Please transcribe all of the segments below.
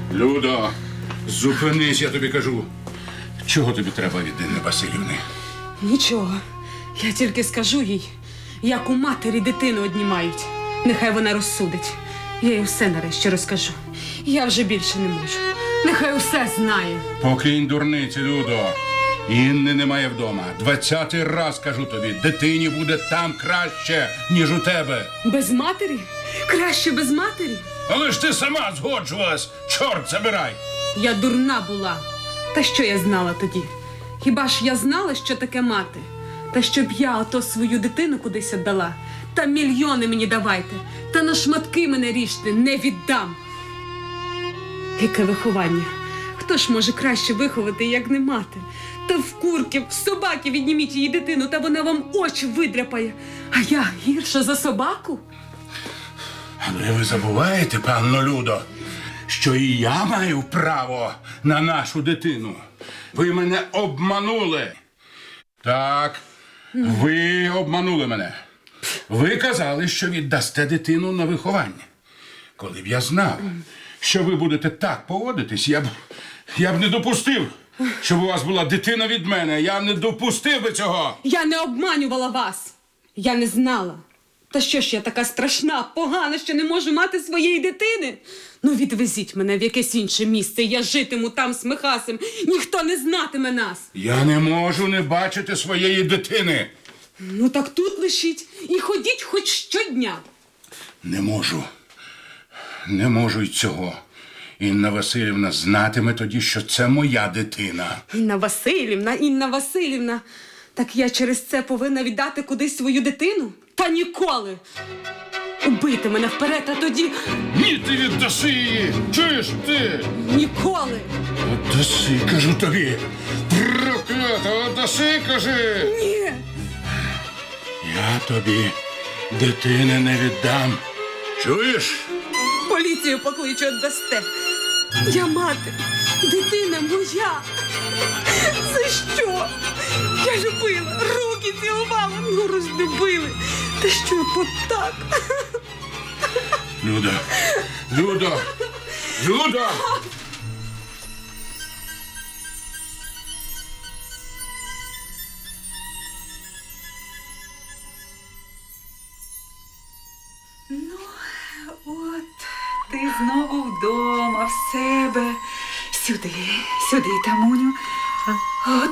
Людо, зупинись, я тобі кажу. Чого тобі треба від Інни Василівни? Нічого. Я тільки скажу їй, як у матері дитину однімають. Нехай вона розсудить. Я їй все нарешті розкажу. Я вже більше не можу. Нехай усе знає. Покинь дурниці, Людо. Інни немає вдома. 20-й раз кажу тобі, дитині буде там краще, ніж у тебе. Без матері? Краще без матері? Але ж ти сама згоджувалась. Чорт забирай. Я дурна була. Та що я знала тоді? Хіба ж я знала, що таке мати? Та щоб я ото свою дитину кудись віддала? Та мільйони мені давайте. Та на шматки мене ріжте, не віддам. Яке виховання? Хто ж може краще виховати, як не мати? Та в курки, в собаки відніміть її дитину, та вона вам очі видряпає. А я гірша за собаку? Але ви забуваєте, панно Людо, що і я маю право на нашу дитину. Ви мене обманули. Так, ви обманули мене. Ви казали, що віддасте дитину на виховання. Коли б я знав, що ви будете так поводитись, я б не допустив, щоб у вас була дитина від мене. Я не допустив би цього. Я не обманювала вас. Я не знала. Та що ж я така страшна, погана, що не можу мати своєї дитини? Ну, відвезіть мене в якесь інше місце, я житиму там з Михасем. Ніхто не знатиме нас. Я не можу не бачити своєї дитини. Ну, так тут лишіть і ходіть хоч щодня. Не можу. Не можу й цього. Інна Василівна знатиме тоді, що це моя дитина. Інна Василівна, так я через це повинна віддати кудись свою дитину? Та ніколи! Убийте мене вперед, а тоді... Ні, ти віддаси її! Чуєш ти? Ніколи! Віддаси, кажу тобі! Проклята, віддаси, кажи! Ні! Я тобі дитини не віддам. Чуєш? Поліцію покличу, віддасте. Я мати, дитина моя. За що? Я любила, руки цілувала, ну розлюбили. Та що так? Люда! Люда! Люда! Ну, от, ти знову вдома, в себе. Сюди, Тамуню. От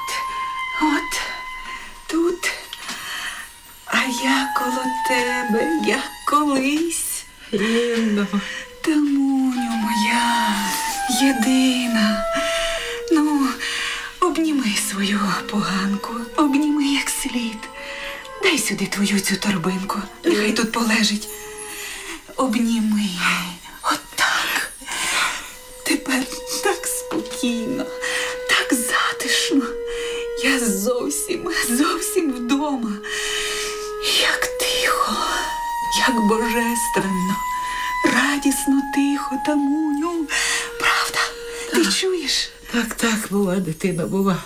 тут. А я коло тебе, як колись. Інно. Тамуню моя, єдина. Ну, обніми свою поганку, обніми як слід. Дай сюди твою цю торбинку, нехай тут полежить. Обніми її. Отак. Тепер так спокійно, так затишно. Я зовсім вдома. Як тихо, як божественно, радісно тихо, Тамуню. Правда? Ти чуєш? Так, бува, дитина, бува.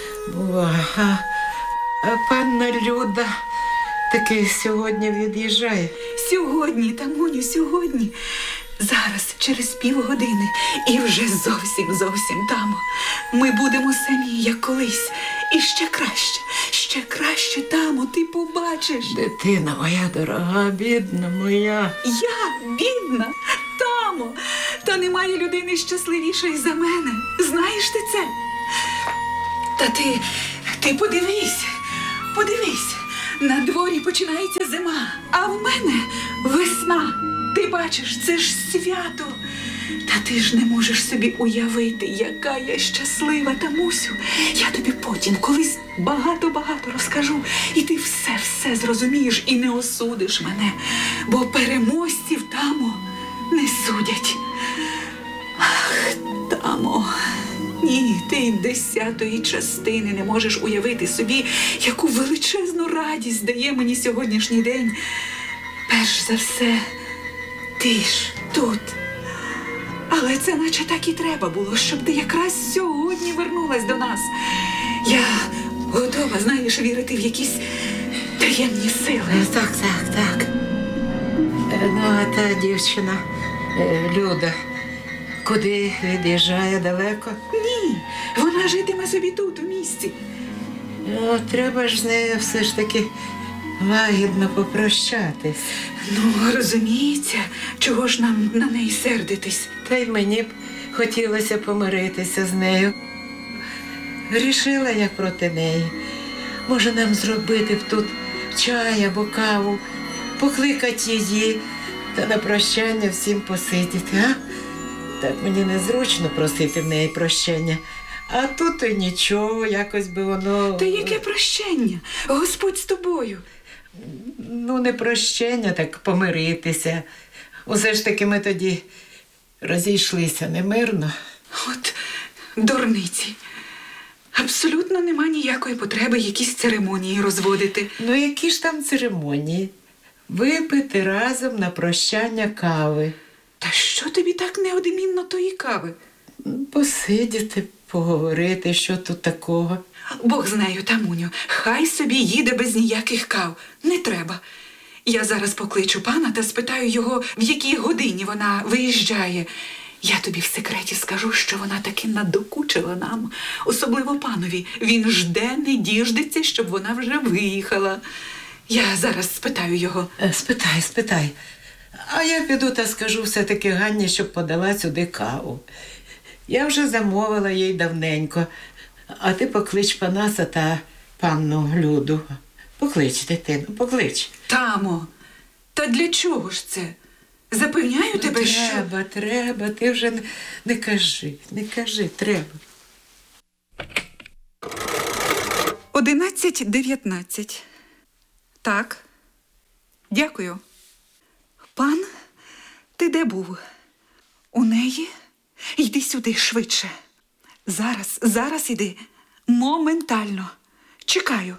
А панна Люда таки сьогодні від'їжджає. Сьогодні, Тамуню, сьогодні. Зараз, через півгодини. І вже зовсім там. Ми будемо самі, як колись. І ще краще, Тамо, ти побачиш. Дитина моя дорога, бідна моя. Я бідна? Тамо, та немає людини щасливішої за мене. Знаєш ти це? Та ти подивись. На дворі починається зима, а в мене весна. Ти бачиш, це ж свято. Та ти ж не можеш собі уявити, яка я щаслива, Тамусю. Я тобі потім колись багато розкажу. І ти все зрозумієш і не осудиш мене. Бо переможців, Тамо, не судять. Ах, Тамо, ні, ти 10-ї частини не можеш уявити собі, яку величезну радість дає мені сьогоднішній день. Перш за все, ти ж тут. Але це наче так і треба було, щоб ти якраз сьогодні вернулась до нас. Я готова, знаєш, вірити в якісь таємні сили. Так. Ну, а та дівчина Люда, Куди від'їжджає далеко? Ні, вона житиме собі тут, у місті. Треба ж з нею все ж таки лагідно попрощатись. Ну, розуміється, чого ж нам на неї сердитись? Та й мені б хотілося помиритися з нею. Рішила я проти неї. Може, нам зробити б тут чай або каву, покликати її та на прощання всім посидіти, а? Так мені незручно просити в неї прощення. А тут і нічого, якось би воно... Та яке прощення? Господь з тобою. Ну, не прощення, так помиритися. Усе ж таки ми тоді розійшлися немирно. От дурниці. Абсолютно нема ніякої потреби якісь церемонії розводити. Ну, які ж там церемонії? Випити разом на прощання кави. Та що тобі так неодмінно тої кави? Посидіти, поговорити, що тут такого. Бог з нею, Тамуню, хай собі їде без ніяких кав. Не треба. Я зараз покличу пана та спитаю його, в якій годині вона виїжджає. Я тобі в секреті скажу, що вона таки надокучила нам, особливо панові. Він жде, не діждеться, щоб вона вже виїхала. Я зараз спитаю його. Спитай. А я піду та скажу все-таки Ганні, щоб подала сюди каву. Я вже замовила їй давненько. А ти поклич Панаса та панну Люду. Поклич, дитину, поклич. Тамо, та для чого ж це? Запевняю тебе, що... Треба, ти вже не кажи, треба. 11:19. Так. Дякую. Пан, ти де був? У неї? Йди сюди швидше. Зараз іди. Моментально. Чекаю.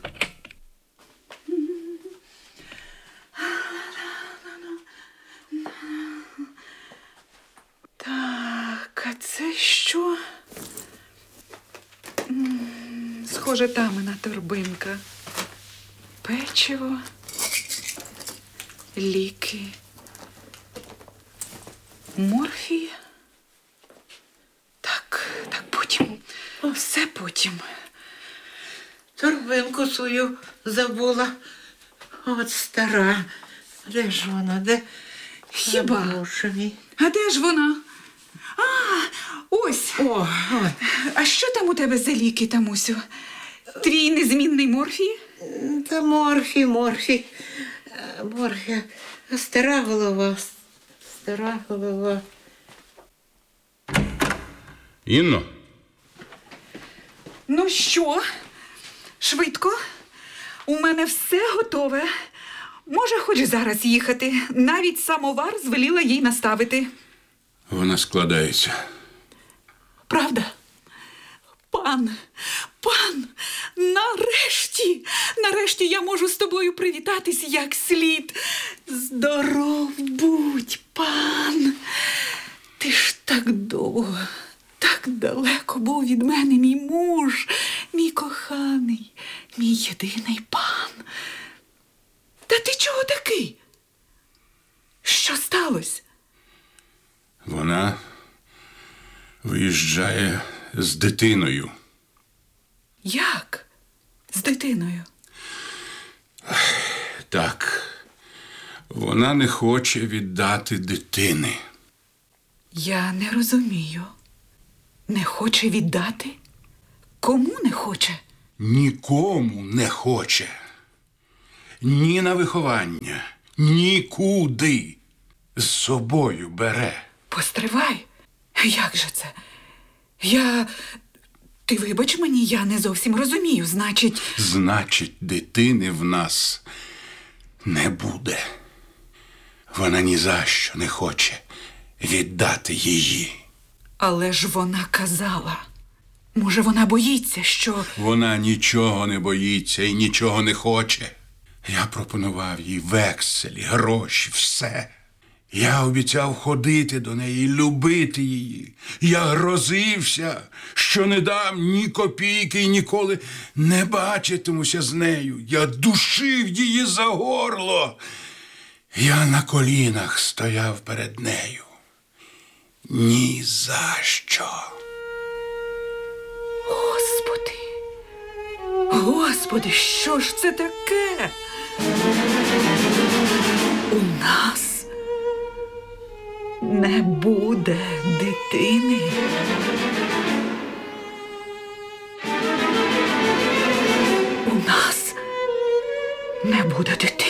Так, а це що? Схоже, тамина торбинка. Печиво, ліки, морфій. Так, потім. Все потім. Торбинку свою забула. От стара. Де ж вона? Де? Хіба? Боже мій. А де ж вона? Ось. О, от. А що там у тебе за ліки, Тамусю? Твій незмінний морфій? Та морфій. Стара голова. Інно, Ну що? Швидко. У мене все готове. Може, хоч зараз їхати. Навіть самовар звеліла їй наставити. вона складається. Правда? Пан, нарешті я можу з тобою привітатись як слід. Здоров будь, пан. Ти ж так довго, так далеко був від мене мій муж, мій коханий, мій єдиний пан. Та ти чого такий? Що сталося? Вона виїжджає з дитиною. Як? З дитиною? Так, вона не хоче віддати дитини. Я не розумію. Не хоче віддати? Кому не хоче? Нікому не хоче. Ні на виховання, нікуди. З собою бере. Постривай. Як же це? Ти вибач мені, я не зовсім розумію. Значить, дитини в нас не буде. Вона ні за що не хоче віддати її. Але ж вона казала. Може, вона боїться, що... Вона нічого не боїться і нічого не хоче. Я пропонував їй векселі, гроші, все. Я обіцяв ходити до неї, любити її. Я грозився, що не дам ні копійки і ніколи не бачитимуся з нею. Я душив її за горло. Я на колінах стояв перед нею. Ні за що. Господи, Господи, що ж це таке? У нас не буде дитини. У нас не буде дитини.